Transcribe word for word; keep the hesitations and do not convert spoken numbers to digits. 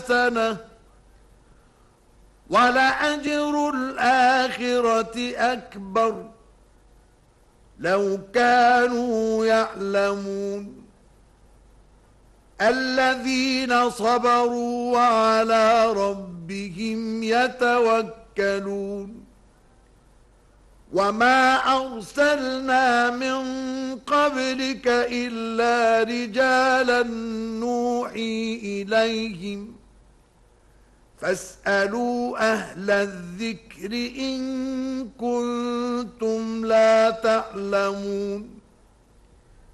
حسنة ولأجر الآخرة أكبر لو كانوا يعلمون الذين صبروا وعلى ربهم يتوكلون وما أرسلنا من قبلك إلا رجالا نوحي إليهم فاسألوا أهل الذكر إن كنتم لا تعلمون